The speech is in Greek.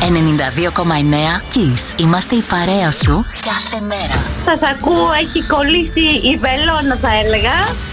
92,9 Kiss. Είμαστε η παρέα σου κάθε μέρα. Σας ακούω, έχει κολλήσει η βελόνα θα έλεγα.